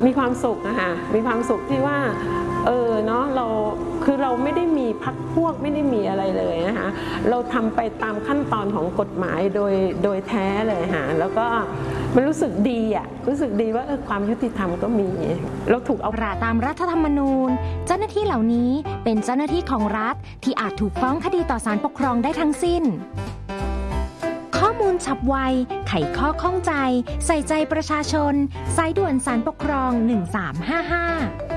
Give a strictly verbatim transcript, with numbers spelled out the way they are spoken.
มีความสุขอะค่ะมีความสุขที่ว่าเออเนาะเราคือเราไม่ได้มีพรรคพวกไม่ได้มีอะไรเลยนะคะเราทำไปตามขั้นตอนของกฎหมายโดยโดยแท้เลยค่ะแล้วก็มันรู้สึกดีอะรู้สึกดีว่าเออความยุติธรรมก็มีเราถูกเอาราตามรัฐธรรมนูญเจ้าหน้าที่เหล่านี้เป็นเจ้าหน้าที่ของรัฐที่อาจถูกฟ้องคดีต่อศาลปกครองได้ทั้งสิ้นข้อมูลฉับไวไขข้อข้องใจใส่ใจประชาชนสายด่วนศาลปกครองหนึ่งสามห้าห้า